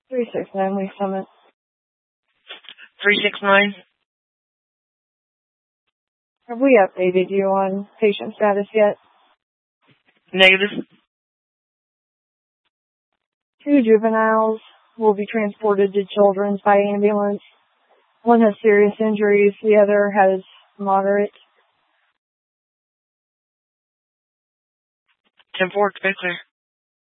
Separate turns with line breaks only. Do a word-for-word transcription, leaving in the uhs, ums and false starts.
three six nine, Lee Summit.
three six nine.
Have we updated you on patient status yet?
Negative.
Two juveniles will be transported to Children's by ambulance. One has serious injuries, the other has moderate.
ten four, expect clear.